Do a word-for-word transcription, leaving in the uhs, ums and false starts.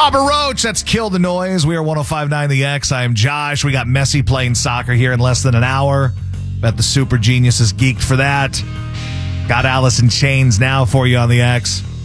Papa Roach, that's Kill the Noise. We are one oh five point nine The X. I am Josh. We got Messi playing soccer here in less than an hour. Bet the super genius is geeked for that. Got Alice in Chains now for you on The X.